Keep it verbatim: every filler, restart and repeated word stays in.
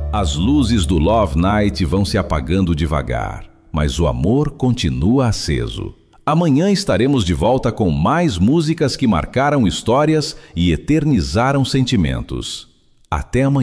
As luzes do Love Night vão se apagando devagar, mas o amor continua aceso. Amanhã estaremos de volta com mais músicas que marcaram histórias e eternizaram sentimentos. Até amanhã.